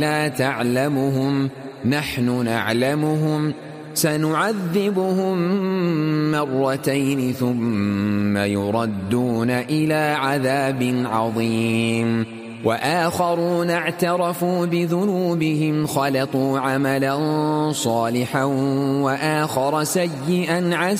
لا تعلمهم نحن نعلمهم سنعذبهم مرتين ثم يردون إلى عذاب عظيم وآخرون اعترفوا بذنوبهم خلطوا عملا صالحا وآخر سيئا